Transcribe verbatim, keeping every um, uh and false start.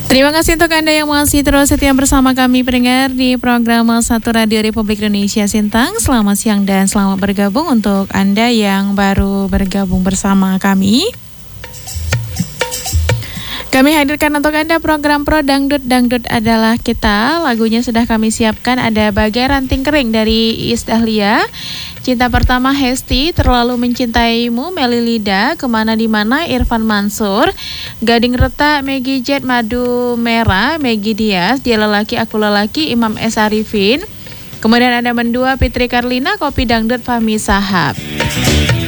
Terima kasih untuk Anda yang masih terus setia bersama kami pendengar di program Satu Radio Republik Indonesia Sintang. Selamat siang dan selamat bergabung untuk Anda yang baru bergabung bersama kami. Kami hadirkan untuk Anda program Pro Dangdut. Dangdut adalah kita. Lagunya sudah kami siapkan. Ada Bagai Ranting Kering dari Iis Dahlia, Cinta Pertama Hesti, Terlalu Mencintaimu Meli Lida, Kemana Dimana Irfan Mansur, Gading Reta Megi Jet, Madu Merah Megi Dias, Dia Lelaki Aku Lelaki Imam S. Arifin. Kemudian ada Mendua Fitri Karlina, Kopi Dangdut Fahmi Sahab.